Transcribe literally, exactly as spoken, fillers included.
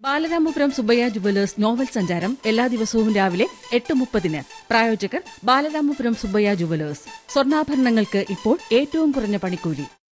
Balaramapuram Subbaiah jewellers novel സഞ്ചാരം എല്ലാ ദിവസവും രാവിലെ എട്ട് മുപ്പതിന്. പ്രായോജകർ ബാലരാമപുരം സുബ്ബയ്യ ജുവലേഴ്സ്. സ്വർണ്ണാഭരണങ്ങൾക്ക് ഇപ്പോൾ ഏറ്റവും കുറഞ്ഞ പണിക്കൂലി.